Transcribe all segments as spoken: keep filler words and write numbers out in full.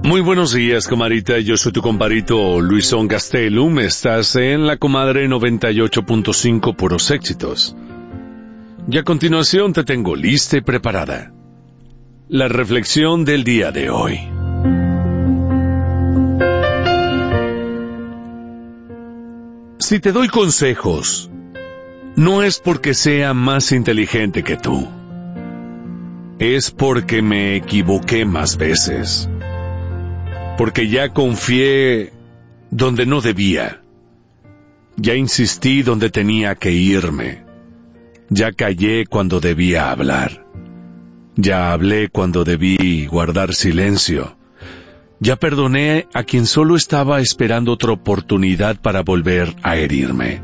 Muy buenos días, comadita. Yo soy tu compadrito Luisón Gastelum. Estás en la comadre noventa y ocho punto cinco Puros Éxitos. Y a continuación te tengo lista y preparada la reflexión del día de hoy. Si te doy consejos, no es porque sea más inteligente que tú. Es porque me equivoqué más veces. Porque ya confié donde no debía. Ya insistí donde tenía que irme. Ya callé cuando debía hablar. Ya hablé cuando debí guardar silencio. Ya perdoné a quien solo estaba esperando otra oportunidad para volver a herirme.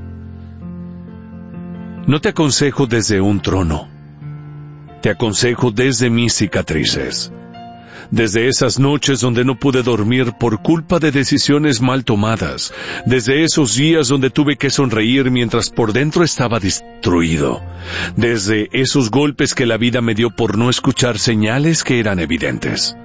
No te aconsejo desde un trono. Te aconsejo desde mis cicatrices. Desde esas noches donde no pude dormir por culpa de decisiones mal tomadas. Desde esos días donde tuve que sonreír mientras por dentro estaba destruido. Desde esos golpes que la vida me dio por no escuchar señales que eran evidentes.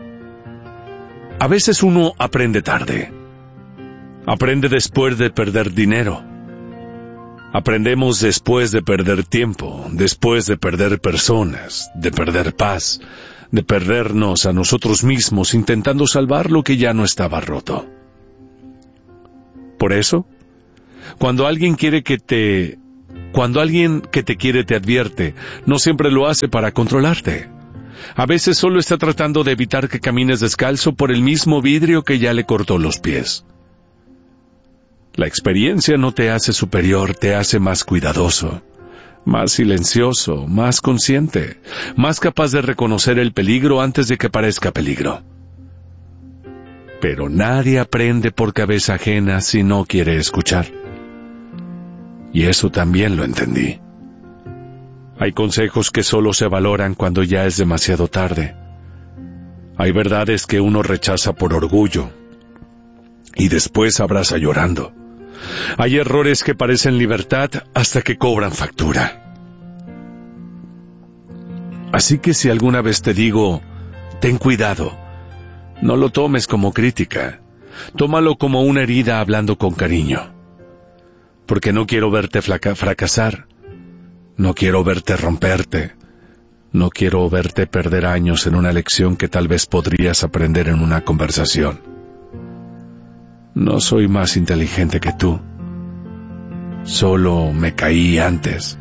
A veces uno aprende tarde. Aprende después de perder dinero. Aprendemos después de perder tiempo, después de perder personas, de perder paz, de perdernos a nosotros mismos intentando salvar lo que ya no estaba roto. Por eso, cuando alguien quiere que te, cuando alguien que te quiere te advierte, no siempre lo hace para controlarte. A veces solo está tratando de evitar que camines descalzo por el mismo vidrio que ya le cortó los pies. La experiencia no te hace superior, te hace más cuidadoso, más silencioso, más consciente, más capaz de reconocer el peligro antes de que parezca peligro. Pero nadie aprende por cabeza ajena si no quiere escuchar. Y eso también lo entendí. Hay consejos que solo se valoran cuando ya es demasiado tarde. Hay verdades que uno rechaza por orgullo y después abraza llorando. Hay errores que parecen libertad hasta que cobran factura. Así que si alguna vez te digo, ten cuidado, no lo tomes como crítica. Tómalo como una herida hablando con cariño. Porque no quiero verte flaca- fracasar. No quiero verte romperte. No quiero verte perder años en una lección que tal vez podrías aprender en una conversación. No soy más inteligente que tú. Solo me caí antes.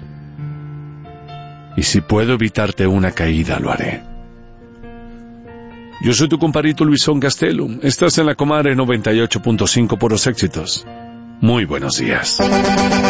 Y si puedo evitarte una caída, lo haré. Yo soy tu compadrito Luisón Gastelum. Estás en la comadre noventa y ocho punto cinco Puros Éxitos. Muy buenos días.